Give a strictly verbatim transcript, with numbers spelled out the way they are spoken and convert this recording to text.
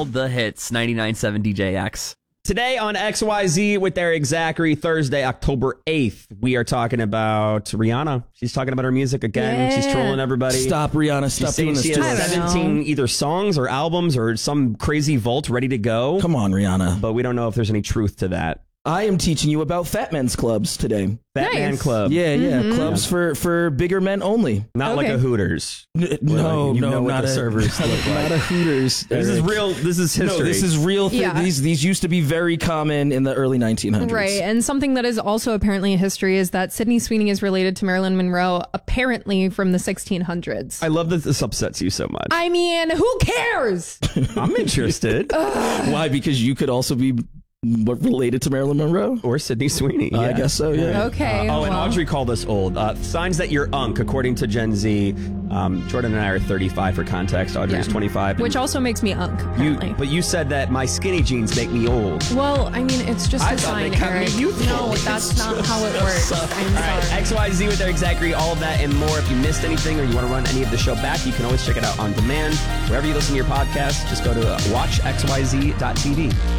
all the hits. ninety-nine point seven D J X. Today on X Y Z with Eric Zachary, Thursday, October eighth, we are talking about Rihanna. She's talking about her music again. Yeah. She's trolling everybody. Stop, Rihanna. Stop She's doing saying this she to has us. seventeen either songs or albums or some crazy vault ready to go. Come on, Rihanna. But we don't know if there's any truth to that. I am teaching you about Fat Men's Clubs today. Fat Man Nice. Club. Yeah, yeah. Mhm. Clubs for, for bigger men only. Not like Okay. a Hooters. N- no, you no, know what not the a, servers not, look not like. a Hooters. This is Eric. real. This is history. No, this is real. Thi- Yeah. These these used to be very common in the early nineteen hundreds. Right, and something that is also apparently a history is that Sydney Sweeney is related to Marilyn Monroe, apparently from the sixteen hundreds. I love that this upsets you so much. I mean, who cares? I'm interested. Why? Because you could also be what, related to Marilyn Monroe? Or Sydney Sweeney. I yeah. guess so, yeah. Okay. Uh, oh, and well. Audrey called us old. Uh, signs that you're unk, according to Gen Z. Um, Jordan and I are thirty-five for context. Audrey is Yeah. twenty-five. Which also makes me unk, you, apparently. but you said that my skinny jeans make me old. Well, I mean, it's just I a thought they sign, kept me Eric. youthful. No, that's not how it works. I'm All right, sorry. X Y Z with Eric Zachary, all of that and more. If you missed anything or you want to run any of the show back, you can always check it out on demand. Wherever you listen to your podcast, just go to uh, watch x y z dot t v.